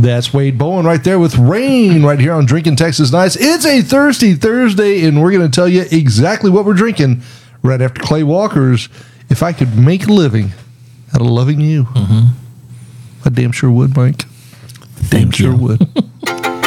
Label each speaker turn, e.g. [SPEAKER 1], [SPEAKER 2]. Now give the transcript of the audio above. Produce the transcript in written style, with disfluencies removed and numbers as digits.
[SPEAKER 1] That's Wade Bowen right there with Rain right here on Drinking Texas Nights. It's a Thirsty Thursday, and we're going to tell you exactly what we're drinking right after Clay Walker's If I Could Make a Living Out of Loving You. I damn sure would, Mike. Damn sure would.